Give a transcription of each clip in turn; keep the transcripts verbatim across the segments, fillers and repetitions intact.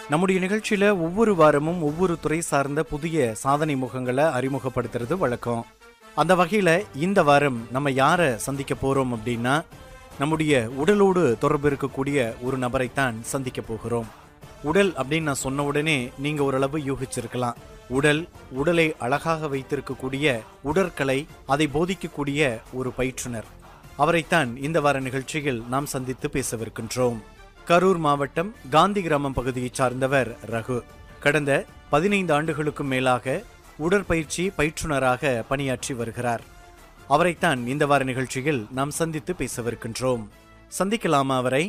நம்முடைய நிகழ்ச்சியில ஒவ்வொரு வாரமும் ஒவ்வொரு துறை சார்ந்த புதிய சாதனை முகங்களை அறிமுகப்படுத்துறது வழக்கம். அந்த வகையில இந்த வாரம் நம்ம யாரை சந்திக்க போறோம் அப்படின்னா, நம்முடைய உடலோடு தொடர்பு இருக்கக்கூடிய ஒரு நபரைத்தான் சந்திக்க போகிறோம். உடல் அப்படின்னு நான் சொன்ன உடனே நீங்க ஓரளவு யூகிச்சிருக்கலாம். உடல் உடலை அழகாக வைத்திருக்கக்கூடிய உடற்கலை, அதை போதிக்கக்கூடிய ஒரு பயிற்றுனர். அவரைத்தான் இந்த வார நிகழ்ச்சியில் நாம் சந்தித்து பேசவிருக்கின்றோம். கரூர் மாவட்டம் காந்தி கிராமம் பகுதியை சார்ந்தவர் ரகு. கடந்த பதினைந்து ஆண்டுகளுக்கும் மேலாக உடற்பயிற்சி பயிற்றுனராக பணியாற்றி வருகிறார். அவரைத்தான் இந்த வார நிகழ்ச்சியில் நாம் சந்தித்து பேசவிருக்கின்றோம். சந்திக்கலாமா அவரை?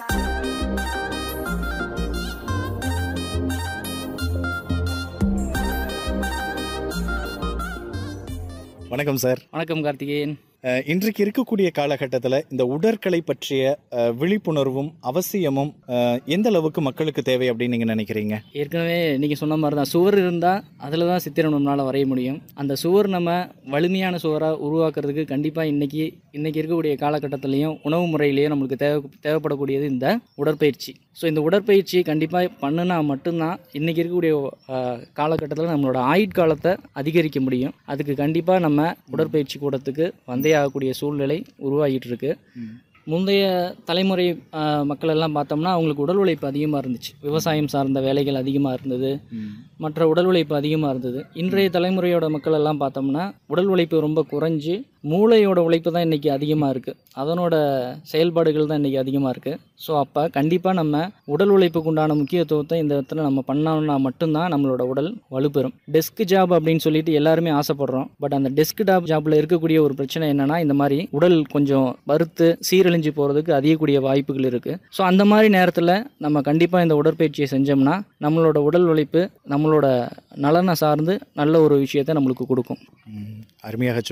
வணக்கம் சார். வணக்கம் கார்த்திகேயன். இன்றைக்கு இருக்கக்கூடிய காலகட்டத்தில் இந்த உடற்கலை பற்றிய விழிப்புணர்வும் அவசியமும் எந்த அளவுக்கு மக்களுக்கு தேவை அப்படின்னு நீங்கள் நினைக்கிறீங்க? ஏற்கனவே நீங்கள் சொன்ன மாதிரி தான், சுவர் இருந்தால் அதில் தான் சித்திரம் நம்மளால் வரைய முடியும். அந்த சுவர் நம்ம வலிமையான சுவராக உருவாக்குறதுக்கு கண்டிப்பாக இன்றைக்கி இன்றைக்கி இருக்கக்கூடிய காலகட்டத்திலையும் உணவு முறையிலையும் நம்மளுக்கு தேவை தேவைப்படக்கூடியது இந்த உடற்பயிற்சி. ஸோ இந்த உடற்பயிற்சி கண்டிப்பாக பண்ணுனா மட்டும்தான் இன்றைக்கி இருக்கக்கூடிய காலகட்டத்தில் நம்மளோட ஆயுட்காலத்தை அதிகரிக்க முடியும். அதுக்கு கண்டிப்பாக நம்ம உடற்பயிற்சி கூடத்துக்கு வந்தே ஆகக்கூடிய சூழ்நிலை உருவாகிட்டு இருக்கு. முந்தைய தலைமுறை மக்கள் எல்லாம் பார்த்தோம்னா அவங்களுக்கு உடல் உழைப்பு அதிகமாக இருந்துச்சு. விவசாயம் சார்ந்த வேலைகள் அதிகமாக இருந்தது, மற்ற உடல் உழைப்பு அதிகமாக இருந்தது. இன்றைய தலைமுறையோட மக்கள் எல்லாம் பார்த்தோம்னா உடல் உழைப்பு ரொம்ப குறைஞ்சி மூளையோட உழைப்பு தான் இன்றைக்கி அதிகமாக இருக்குது. அதனோட செயல்பாடுகள் தான் இன்றைக்கி அதிகமாக இருக்குது. ஸோ அப்போ கண்டிப்பாக நம்ம உடல் உழைப்புக்கு உண்டான முக்கியத்துவத்தை இந்த இடத்துல நம்ம பண்ணோம்னா மட்டும்தான் நம்மளோட உடல் வலுப்பெறும். டெஸ்க் ஜாப் அப்படின்னு சொல்லிட்டு எல்லாருமே ஆசைப்படுறோம். பட் அந்த டெஸ்க் டாப் ஜாப்பில் இருக்கக்கூடிய ஒரு பிரச்சனை என்னென்னா, இந்த மாதிரி உடல் கொஞ்சம் வறுத்து சீரழிஞ்சு போகிறதுக்கு அதிகக்கூடிய வாய்ப்புகள் இருக்குது. ஸோ அந்த மாதிரி நேரத்தில் நம்ம கண்டிப்பாக இந்த உடற்பயிற்சியை செஞ்சோம்னா நம்மளோட உடல் உழைப்பு நம்மளோட நலனை சார்ந்து நல்ல ஒரு விஷயத்தை நம்மளுக்கு கொடுக்கும். அருமையாக